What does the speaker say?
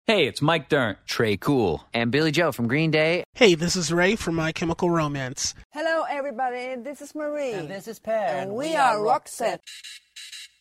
Hey, it's Mike Dirnt. Trey Cool. And Billy Joe from Green Day. Hey, this is Ray from My Chemical Romance. Hello, everybody. This is Marie. And this is Pat. And we are Roxette.